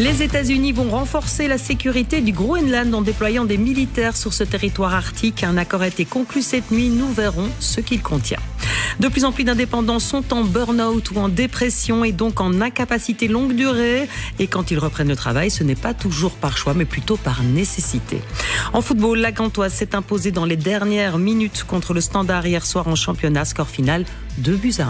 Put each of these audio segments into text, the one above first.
Les États-Unis vont renforcer la sécurité du Groenland en déployant des militaires sur ce territoire arctique. Un accord a été conclu cette nuit. Nous verrons ce qu'il contient. De plus en plus d'indépendants sont en burn-out ou en dépression et donc en incapacité longue durée. Et quand ils reprennent le travail, ce n'est pas toujours par choix, mais plutôt par nécessité. En football, la Gantoise s'est imposée dans les dernières minutes contre le Standard hier soir en championnat. Score final 2-1.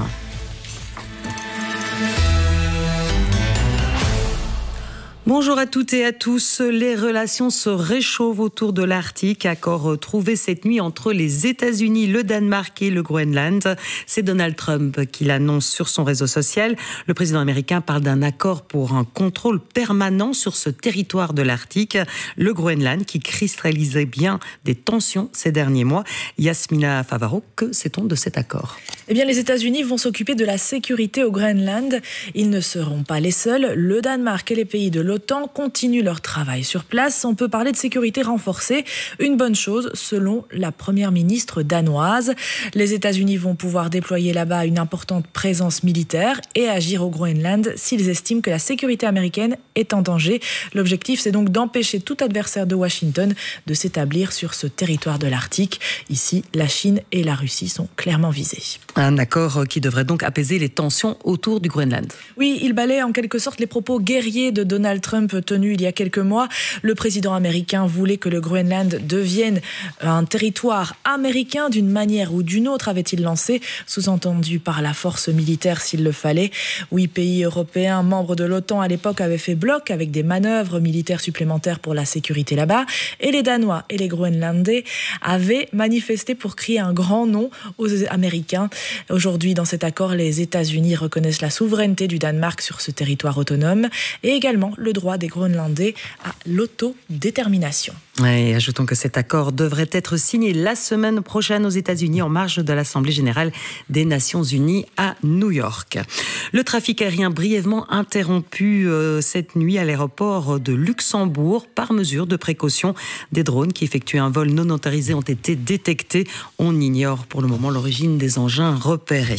Bonjour à toutes et à tous. Les relations se réchauffent autour de l'Arctique. Accord trouvé cette nuit entre les États-Unis, le Danemark et le Groenland. C'est Donald Trump qui l'annonce sur son réseau social. Le président américain parle d'un accord pour un contrôle permanent sur ce territoire de l'Arctique. Le Groenland qui cristallisait bien des tensions ces derniers mois. Yasmina Favaro, que sait-on de cet accord ? Eh bien, les États-Unis vont s'occuper de la sécurité au Groenland. Ils ne seront pas les seuls. Le Danemark et les pays de l'OTAN continuent leur travail sur place. On peut parler de sécurité renforcée. Une bonne chose, selon la première ministre danoise. Les États-Unis vont pouvoir déployer là-bas une importante présence militaire et agir au Groenland s'ils estiment que la sécurité américaine est en danger. L'objectif, c'est donc d'empêcher tout adversaire de Washington de s'établir sur ce territoire de l'Arctique. Ici, la Chine et la Russie sont clairement visées. Un accord qui devrait donc apaiser les tensions autour du Groenland. Oui, il balaie en quelque sorte les propos guerriers de Donald Trump tenus il y a quelques mois. Le président américain voulait que le Groenland devienne un territoire américain d'une manière ou d'une autre, avait-il lancé, sous-entendu par la force militaire s'il le fallait. 8 pays européens membres de l'OTAN à l'époque avaient fait bloc avec des manœuvres militaires supplémentaires pour la sécurité là-bas. Et les Danois et les Groenlandais avaient manifesté pour crier un grand non aux Américains. Aujourd'hui, dans cet accord, les États-Unis reconnaissent la souveraineté du Danemark sur ce territoire autonome et également le droit des Groenlandais à l'autodétermination. Et ajoutons que cet accord devrait être signé la semaine prochaine aux États-Unis en marge de l'Assemblée générale des Nations unies à New York. Le trafic aérien brièvement interrompu cette nuit à l'aéroport de Luxembourg par mesure de précaution. Des drones qui effectuaient un vol non autorisé ont été détectés. On ignore pour le moment l'origine des engins repérés.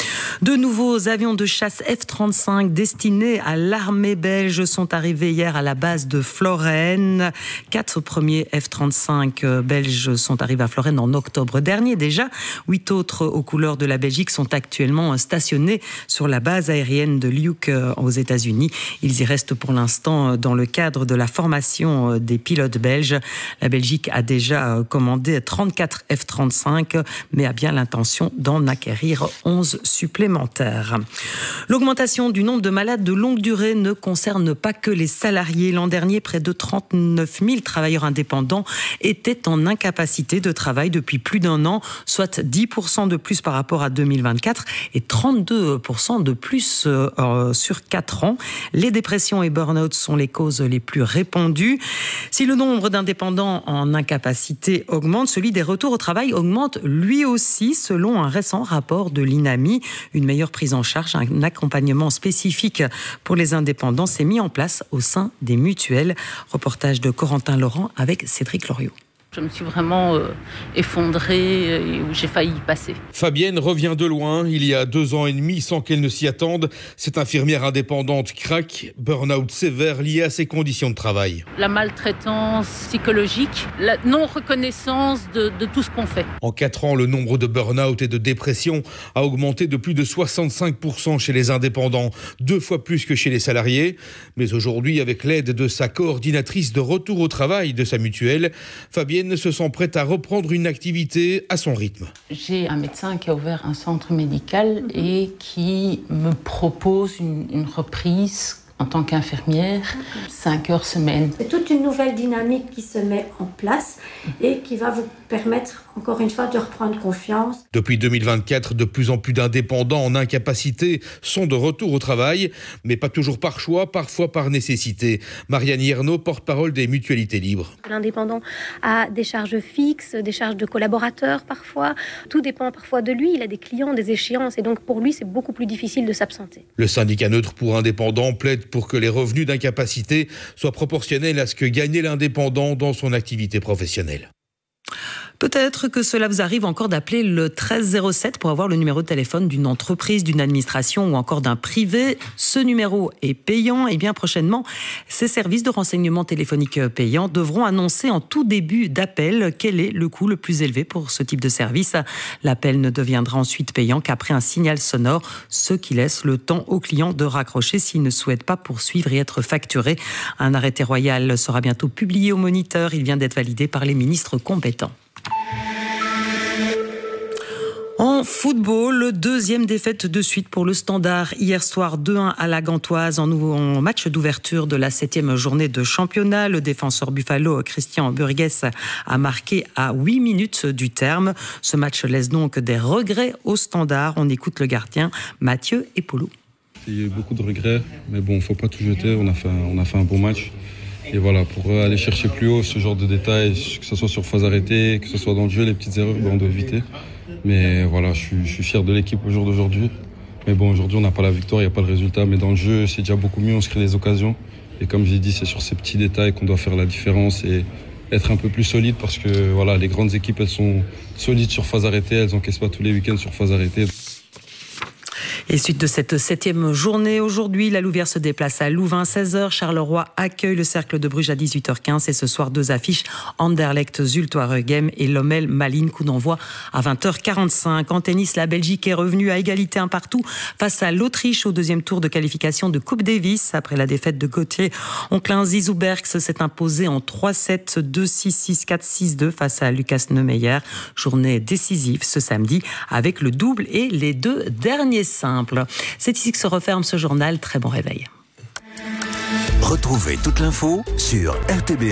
De nouveaux avions de chasse F-35 destinés à l'armée belge sont arrivés hier à la base de Floren. 4 premiers F-35 belges sont arrivés à Floren en octobre dernier déjà. 8 autres aux couleurs de la Belgique sont actuellement stationnés sur la base aérienne de Luke aux États-Unis. Ils y restent pour l'instant dans le cadre de la formation des pilotes belges. La Belgique a déjà commandé 34 F-35 mais a bien l'intention d'en acquérir 11 supplémentaires. L'augmentation du nombre de malades de longue durée ne concerne pas que les salariés. L'an dernier, près de 39 000 travailleurs indépendants étaient en incapacité de travail depuis plus d'un an, soit 10% de plus par rapport à 2024 et 32% de plus sur 4 ans. Les dépressions et burn-out sont les causes les plus répandues. Si le nombre d'indépendants en incapacité augmente, celui des retours au travail augmente lui aussi, selon un récent rapport de l'INAMI. Une meilleure prise en charge, un accompagnement spécifique pour les indépendants s'est mis en place au sein des mutuelles. Reportage de Corentin Laurent avec Cédric Loriot. Je me suis vraiment effondrée et où j'ai failli y passer. Fabienne revient de loin, il y a 2 ans et demi, sans qu'elle ne s'y attende. Cette infirmière indépendante craque, burn-out sévère lié à ses conditions de travail. La maltraitance psychologique, la non-reconnaissance de tout ce qu'on fait. En 4 ans, le nombre de burn-out et de dépression a augmenté de plus de 65% chez les indépendants, 2 fois plus que chez les salariés. Mais aujourd'hui, avec l'aide de sa coordinatrice de retour au travail de sa mutuelle, Fabienne se sent prête à reprendre une activité à son rythme. J'ai un médecin qui a ouvert un centre médical et qui me propose une reprise en tant qu'infirmière, 5 heures semaine. C'est toute une nouvelle dynamique qui se met en place et qui va vous permettre, encore une fois, de reprendre confiance. Depuis 2024, de plus en plus d'indépendants en incapacité sont de retour au travail, mais pas toujours par choix, parfois par nécessité. Marianne Hiernaud, porte-parole des mutualités libres. L'indépendant a des charges fixes, des charges de collaborateurs parfois. Tout dépend parfois de lui. Il a des clients, des échéances, et donc pour lui, c'est beaucoup plus difficile de s'absenter. Le syndicat neutre pour indépendants plaide pour que les revenus d'incapacité soient proportionnels à ce que gagnait l'indépendant dans son activité professionnelle. Peut-être que cela vous arrive encore d'appeler le 1307 pour avoir le numéro de téléphone d'une entreprise, d'une administration ou encore d'un privé. Ce numéro est payant et bien prochainement, ces services de renseignement téléphonique payants devront annoncer en tout début d'appel quel est le coût le plus élevé pour ce type de service. L'appel ne deviendra ensuite payant qu'après un signal sonore, ce qui laisse le temps au client de raccrocher s'il ne souhaite pas poursuivre et être facturé. Un arrêté royal sera bientôt publié au Moniteur. Il vient d'être validé par les ministres compétents. En football, deuxième défaite de suite pour le Standard. Hier soir, 2-1 à la Gantoise en match d'ouverture de la 7e journée de championnat. Le défenseur Buffalo, Christian Burgues, a marqué à 8 minutes du terme. Ce match laisse donc des regrets au Standard. On écoute le gardien Mathieu Epolo. Il y a eu beaucoup de regrets, mais bon, il ne faut pas tout jeter. On a fait un bon match. Et voilà, pour aller chercher plus haut ce genre de détails, que ce soit sur phase arrêtée, que ce soit dans le jeu, les petites erreurs, on doit éviter. Mais voilà, je suis fier de l'équipe au jour d'aujourd'hui. Mais bon, aujourd'hui, on n'a pas la victoire, il n'y a pas de résultat. Mais dans le jeu, c'est déjà beaucoup mieux, on se crée des occasions. Et comme j'ai dit, c'est sur ces petits détails qu'on doit faire la différence et être un peu plus solide parce que voilà, les grandes équipes, elles sont solides sur phase arrêtée, elles n'encaissent pas tous les week-ends sur phase arrêtée. Et suite de cette 7e journée, aujourd'hui, la Louvière se déplace à Louvain, 16h. Charleroi accueille le Cercle de Bruges à 18h15. Et ce soir, 2 affiches, Anderlecht, Zulte Waregem et Lommel Malines. Coup d'envoi à 20h45. En tennis, la Belgique est revenue à égalité 1-1 face à l'Autriche au deuxième tour de qualification de Coupe Davis. Après la défaite de Gauthier, Onklin Zizou Bergs s'est imposé en 3-7, 2-6, 6-4, 6-2 face à Lucas Neumeyer. Journée décisive ce samedi avec le double et les 2 derniers simples. C'est ici que se referme ce journal. Très bon réveil. Retrouvez toute l'info sur RTB.